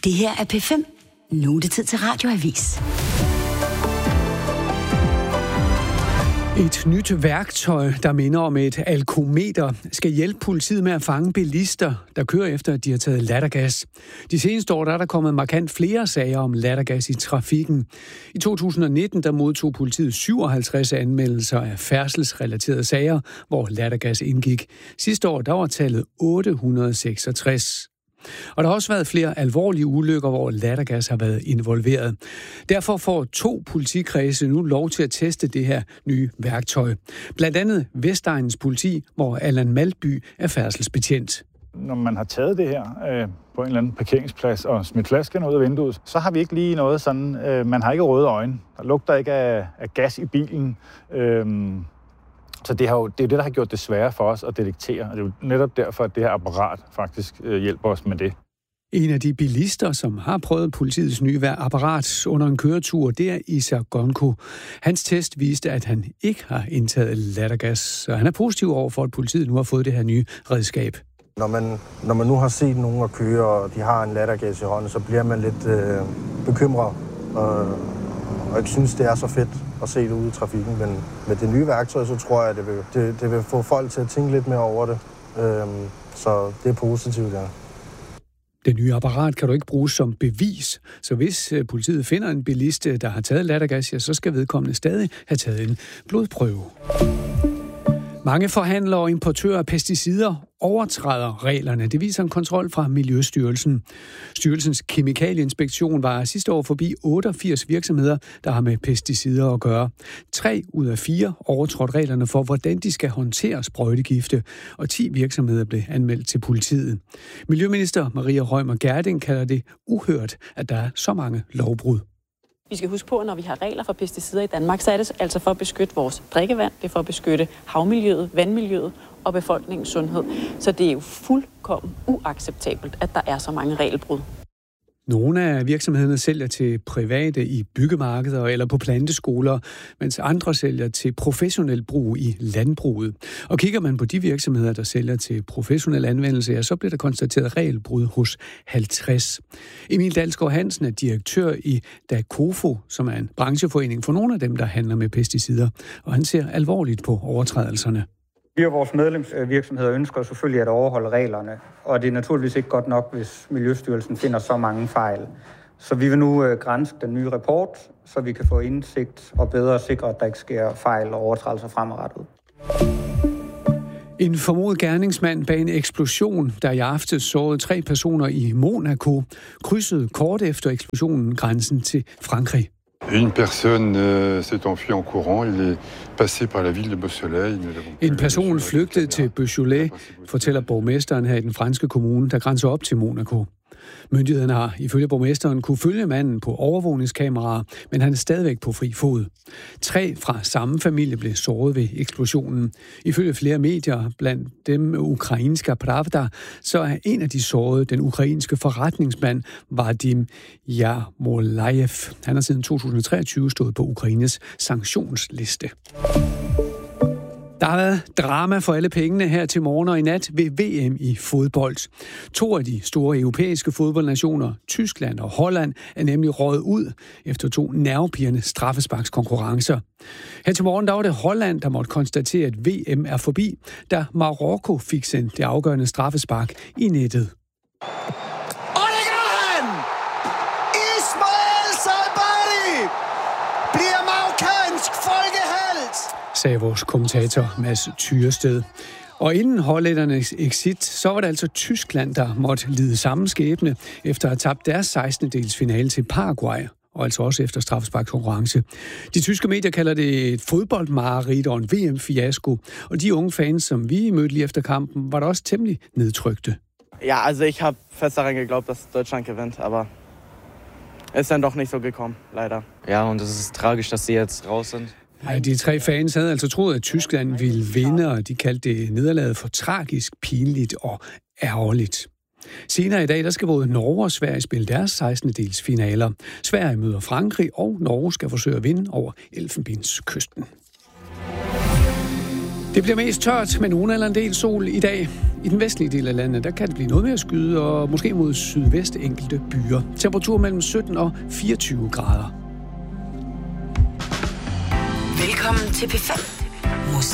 Det her er P5. Nu er det tid til Radioavis. Et nyt værktøj, der minder om et alkometer, skal hjælpe politiet med at fange bilister, der kører efter, at de har taget lattergas. De seneste år der er der kommet markant flere sager om lattergas i trafikken. I 2019 der modtog politiet 57 anmeldelser af færdselsrelaterede sager, hvor lattergas indgik. Sidste år der var tallet 866. Og der har også været flere alvorlige ulykker, hvor lattergas har været involveret. Derfor får 2 politikredse nu lov til at teste det her nye værktøj. Blandt andet Vestegnens politi, hvor Allan Maltby er færdselsbetjent. Når man har taget det her på en eller anden parkeringsplads og smidt flaskerne ud af vinduet, så har vi ikke lige noget sådan, man har ikke røde øjne. Der lugter ikke af gas i bilen. Så det er jo det, der har gjort det sværere for os at detektere, og det er jo netop derfor, at det her apparat faktisk hjælper os med det. En af de bilister, som har prøvet politiets nye apparat under en køretur, det er Isa Gonko. Hans test viste, at han ikke har indtaget lattergas, så han er positiv over for, at politiet nu har fået det her nye redskab. Når man nu har set nogen at køre, og de har en lattergas i hånden, så bliver man lidt bekymret, og ikke synes, det er så fedt at se det ude i trafikken. Men med det nye værktøj, så tror jeg, at det vil få folk til at tænke lidt mere over det. Så det er positivt, ja. Det nye apparat kan du ikke bruge som bevis, så hvis politiet finder en bilist, der har taget lattergas, ja, så skal vedkommende stadig have taget en blodprøve. Mange forhandlere og importører af pesticider overtræder reglerne. Det viser en kontrol fra Miljøstyrelsen. Styrelsens kemikalieinspektion var sidste år forbi 88 virksomheder, der har med pesticider at gøre. 3 ud af 4 overtrådte reglerne for, hvordan de skal håndtere sprøjtegifte, og 10 virksomheder blev anmeldt til politiet. Miljøminister Maria Reumert Gjerding kalder det uhørt, at der er så mange lovbrud. Vi skal huske på, at når vi har regler for pesticider i Danmark, så er det altså for at beskytte vores drikkevand, det er for at beskytte havmiljøet, vandmiljøet og befolkningens sundhed. Så det er jo fuldkommen uacceptabelt, at der er så mange regelbrud. Nogle af virksomhederne sælger til private i byggemarkeder eller på planteskoler, mens andre sælger til professionel brug i landbruget. Og kigger man på de virksomheder, der sælger til professionel anvendelse, ja, så bliver der konstateret regelbrud hos 50. Emil Dalsgaard Hansen er direktør i DAKOFO, som er en brancheforening for nogle af dem, der handler med pesticider, og han ser alvorligt på overtrædelserne. Vi og vores medlemsvirksomheder ønsker selvfølgelig at overholde reglerne, og det er naturligvis ikke godt nok, hvis Miljøstyrelsen finder så mange fejl. Så vi vil nu granske den nye rapport, så vi kan få indsigt og bedre sikre, at der ikke sker fejl og overtrædelser fremadrettet. En formodet gerningsmand bag en eksplosion, der i aftes sårede 3 personer i Monaco, krydsede kort efter eksplosionen grænsen til Frankrig. Une personne s'est enfuie en courant. Il est passé par la ville de Beausoleil. En person flygtede til Beausoleil, fortæller borgmesteren her i den franske kommune, der grænser op til Monaco. Myndighederne har ifølge borgmesteren kunne følge manden på overvågningskameraer, men han er stadigvæk på fri fod. 3 fra samme familie blev såret ved eksplosionen. Ifølge flere medier, blandt dem Ukrainska Pravda, så er en af de sårede den ukrainske forretningsmand Vadim Yarmolayev. Han har siden 2023 stået på Ukraines sanktionsliste. Der har været drama for alle pengene her til morgen og i nat ved VM i fodbold. 2 af de store europæiske fodboldnationer, Tyskland og Holland, er nemlig røget ud efter 2 nervepirrende straffesparkskonkurrencer. Her til morgen der var det Holland, der måtte konstatere, at VM er forbi, da Marokko fik sendt det afgørende straffespark i nettet. Sagde vores kommentator Mads Tyrested. Og inden hollændernes exit, så var det altså Tyskland, der måtte lide samme skæbne efter at have tabt deres 16. finale til Paraguay, og altså også efter straffesparkskonkurrence. De tyske medier kalder det et fodboldmareridt og en VM-fiasko, og de unge fans, som vi mødte lige efter kampen, var der også temmelig nedtrykte. Ja, also ich habe fest daran geglaubt, dass Deutschland gewinnt, aber ist dann doch nicht so gekommen, leider. Ja, und es ist tragisch, dass sie jetzt raus sind. Ja, de 3 fans havde altså troet, at Tyskland ville vinde, og de kaldte det nederlaget for tragisk, pinligt og ærgerligt. Senere i dag, der skal både Norge og Sverige spille deres 16. finaler. Sverige møder Frankrig, og Norge skal forsøge at vinde over Elfenbenskysten. Det bliver mest tørt med nogen eller en del sol i dag. I den vestlige del af landet, der kan det blive noget mere skyde, og måske mod sydvest enkelte byer. Temperatur mellem 17 og 24 grader. Velkommen til P5.